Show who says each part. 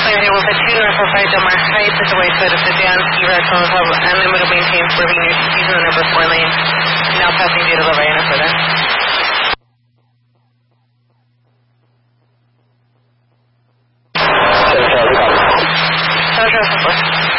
Speaker 1: 0 with a 2 Northwest Del Mar Heights at the way side of the Dan Ski Restaurant Club and then will maintain swerving near using the number 4 lane. Now passing due to La Reina further. Charlie, 4.